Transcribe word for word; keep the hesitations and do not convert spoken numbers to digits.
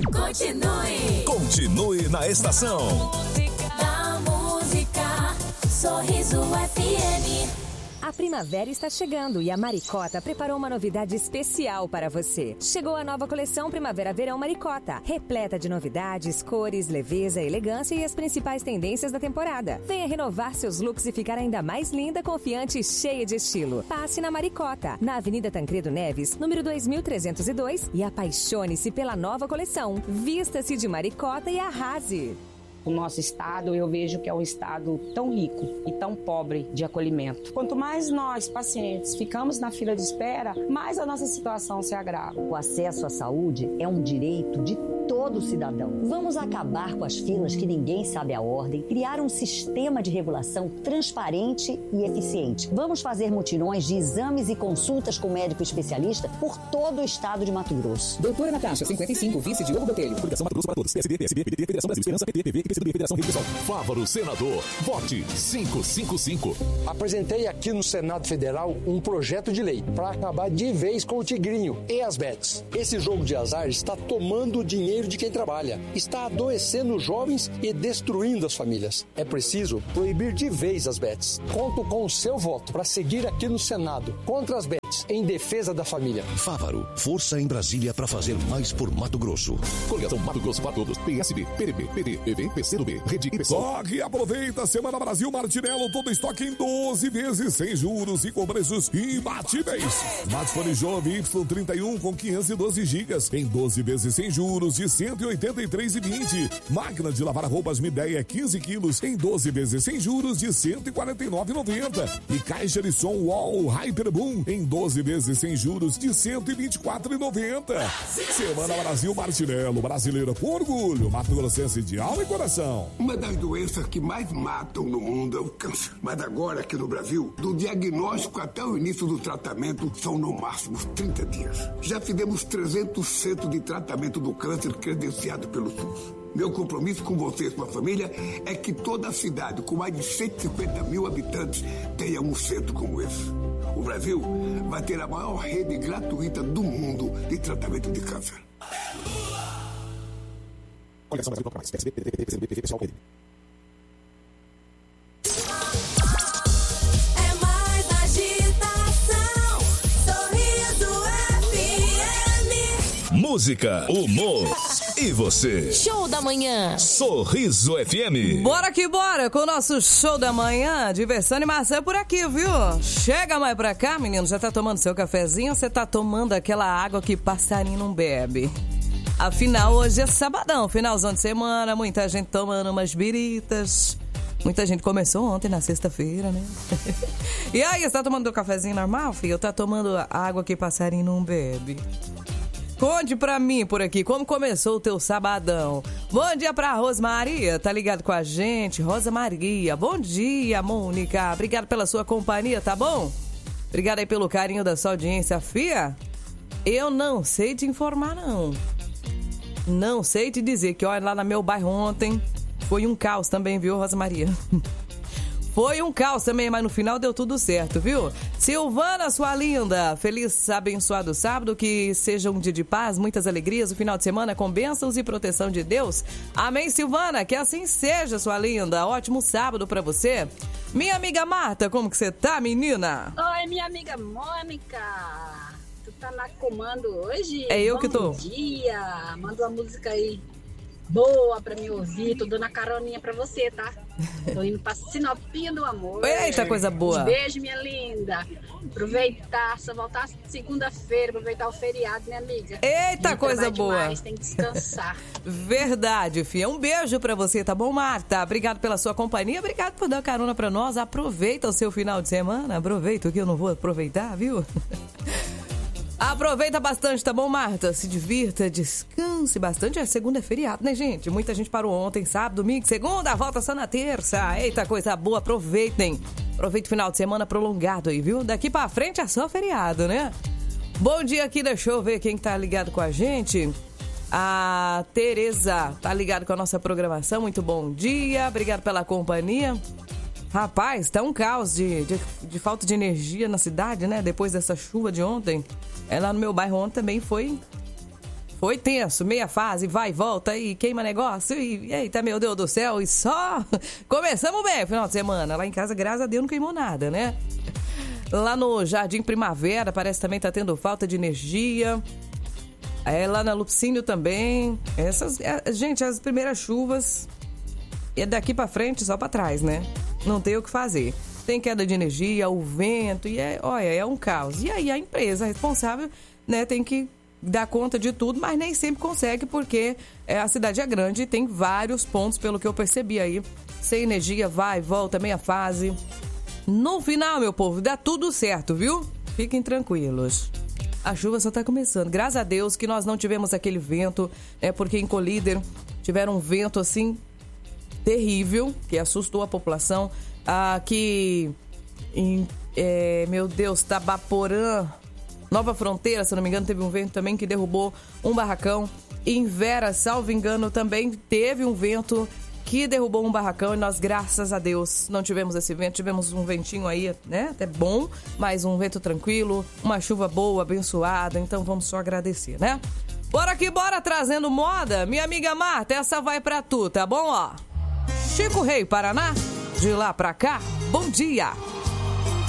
Continue. Continue na estação. Da música, Sorriso F M. A primavera está chegando e a Maricota preparou uma novidade especial para você. Chegou a nova coleção Primavera-Verão Maricota, repleta de novidades, cores, leveza, elegância e as principais tendências da temporada. Venha renovar seus looks e ficar ainda mais linda, confiante e cheia de estilo. Passe na Maricota, na Avenida Tancredo Neves, número dois mil trezentos e dois, e apaixone-se pela nova coleção. Vista-se de Maricota e arrase. O nosso estado, eu vejo que é um estado tão rico e tão pobre de acolhimento. Quanto mais nós, pacientes, ficamos na fila de espera, mais a nossa situação se agrava. O acesso à saúde é um direito de todo cidadão. Vamos acabar com as filas que ninguém sabe a ordem, criar um sistema de regulação transparente e eficiente. Vamos fazer mutirões de exames e consultas com médico especialista por todo o estado de Mato Grosso. Doutora Natasha, cinquenta e cinco, vice Diogo Botelho. Coligação Mato Grosso para todos. P S B, P S B, P D T, Federação Brasil Esperança, P T, P V, P C do B, Federação Rio Grande do Sul. Fávaro, senador. Vote cinco cinco cinco. Apresentei aqui no Senado Federal um projeto de lei para acabar de vez com o tigrinho e as bets. Esse jogo de azar está tomando o dinheiro de quem trabalha, está adoecendo os jovens e destruindo as famílias. É preciso proibir de vez as bets. Conto com o seu voto para seguir aqui no Senado contra as bets, em defesa da família. Fávaro, força em Brasília para fazer mais por Mato Grosso. Coligação Mato Grosso para todos. P S B, P D B, P D, P V, P C do B, Rede e Pessoal. Só que aproveita, Semana Brasil Martinello, todo estoque em doze vezes, sem juros e com preços imbatíveis. Smartphone Jovem Y trinta e um com quinhentos e doze gigas, em doze vezes sem juros de cento e oitenta e três reais e vinte centavos. Máquina de lavar roupas Midea quinze quilos, em doze vezes sem juros de cento e quarenta e nove reais e noventa centavos. E caixa de som Wall Hyperboom, em doze vezes sem juros de cento e vinte e quatro reais e noventa centavos. Semana Brasil Martinello, brasileira com orgulho, Mato Grossense de alma e coração. Uma das doenças que mais matam no mundo é o câncer. Mas agora, aqui no Brasil, do diagnóstico até o início do tratamento, são no máximo trinta dias. Já fizemos trezentos centros de tratamento do câncer credenciado pelo SUS. Meu compromisso com você e sua família é que toda a cidade, com mais de cento e cinquenta mil habitantes, tenha um centro como esse. O Brasil vai ter a maior rede gratuita do mundo de tratamento de câncer. Coligação Brasil Proclamais. P S B, P D T, P C do B, P V, Pessoal, P D. É mais agitação. Sorriso F M. Música, humor e você. Show da manhã. Sorriso F M. Bora que bora com o nosso show da manhã. Diversão e maçã por aqui, viu? Chega mais pra cá, menino. Já tá tomando seu cafezinho ou você tá tomando aquela água que passarinho não bebe? Afinal, hoje é sabadão, finalzão de semana, muita gente tomando umas biritas. Muita gente começou ontem, na sexta-feira, né? E aí, você tá tomando o cafezinho normal, filho? Ou tá tomando a água que passarinho não bebe? Conte pra mim por aqui, como começou o teu sabadão. Bom dia pra Rosmaria, tá ligado com a gente? Rosa Maria, bom dia, Mônica. Obrigado pela sua companhia, tá bom? Obrigado aí pelo carinho da sua audiência, fia. Eu não sei te informar, não. Não sei te dizer que, olha, lá no meu bairro ontem foi um caos também, viu, Rosa Maria? Foi um caos também, mas no final deu tudo certo, viu? Silvana, sua linda, feliz, abençoado sábado, que seja um dia de paz, muitas alegrias, o final de semana com bênçãos e proteção de Deus. Amém, Silvana, que assim seja, sua linda. Ótimo sábado pra você. Minha amiga Marta, como que você tá, menina? Oi, minha amiga Mônica. Tu tá na comando hoje? É eu Bom que tô. Bom dia. Manda uma música aí boa pra me ouvir. Tô dando a caroninha pra você, tá? Tô indo pra Sinopinha do Amor. Eita, coisa boa. Um beijo, minha linda. Aproveitar, só voltar segunda-feira, aproveitar o feriado, minha amiga. Eita, Não coisa boa. Demais, tem que descansar. Verdade, filha. Um beijo pra você, tá bom, Marta? Obrigado pela sua companhia, obrigado por dar carona pra nós. Aproveita o seu final de semana, aproveita o que eu não vou aproveitar, viu? Aproveita bastante, tá bom, Marta? Se divirta, descanse bastante. É, segunda é feriado, né, gente? Muita gente parou ontem, sábado, domingo, segunda, volta só na terça. Eita, coisa boa, aproveitem. Aproveita o final de semana prolongado aí, viu? Daqui pra frente é só feriado, né? Bom dia aqui, deixa eu ver quem tá ligado com a gente. A Tereza tá ligado com a nossa programação. Muito bom dia, obrigado pela companhia. Rapaz, tá um caos de, de, de falta de energia na cidade, né? Depois dessa chuva de ontem. É, lá no meu bairro ontem também foi, Foi tenso, meia fase, vai e volta e queima negócio e eita, meu Deus do céu, e só começamos bem final de semana. Lá em casa, graças a Deus, não queimou nada, né? Lá no Jardim Primavera, parece também tá tendo falta de energia. É, lá na Lupicínio também. Essas, é, gente, as primeiras chuvas é daqui pra frente, só pra trás, né? Não tem o que fazer. Tem queda de energia, o vento, e é, olha, é um caos. E aí a empresa responsável, né, tem que dar conta de tudo, mas nem sempre consegue, porque é, a cidade é grande e tem vários pontos, pelo que eu percebi aí. Sem energia, vai, volta, meia fase. No final, meu povo, dá tudo certo, viu? Fiquem tranquilos. A chuva só tá começando. Graças a Deus que nós não tivemos aquele vento, né? Porque em Colíder tiveram um vento, assim, terrível, que assustou a população. Aqui em, é, meu Deus, Tabaporã, Nova Fronteira, se não me engano, teve um vento também que derrubou um barracão. Em Vera, salvo engano, também teve um vento que derrubou um barracão e nós, graças a Deus, não tivemos esse vento. Tivemos um ventinho aí, né, até bom, mas um vento tranquilo, uma chuva boa, abençoada, então vamos só agradecer, né? Bora que bora, trazendo moda. Minha amiga Marta, essa vai pra tu, tá bom, ó? Chico Rei, Paraná, de lá pra cá, bom dia!